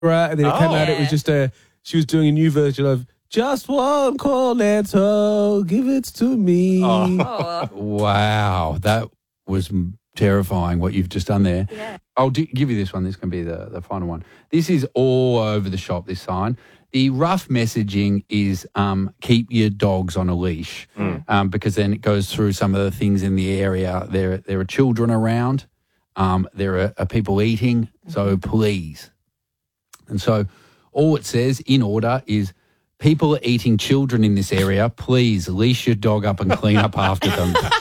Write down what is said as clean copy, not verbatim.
and then it came out. yeah. It was just she was doing a new version of "Just One Cornetto, Give It to Me." Oh. Wow, that was terrifying what you've just done there. Yeah. I'll give you this one. This can be the final one. This is all over the shop, this sign. The rough messaging is keep your dogs on a leash because then it goes through some of the things in the area. There are children around. There are people eating, so please. And so all it says in order is people are eating children in this area. Please leash your dog up and clean up after them.